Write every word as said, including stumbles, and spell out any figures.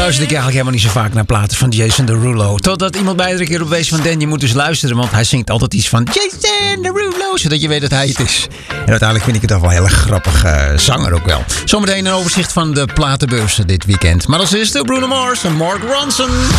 luisterde ik eigenlijk helemaal niet zo vaak naar platen van Jason Derulo. Totdat iemand mij er een keer op wees van Dan, je moet dus luisteren. Want hij zingt altijd iets van Jason Derulo, zodat je weet dat hij het is. En uiteindelijk vind ik het toch wel een hele grappige zanger ook wel. Zometeen een overzicht van de platenbeurzen dit weekend. Maar als eerste Bruno Mars en Mark Ronson.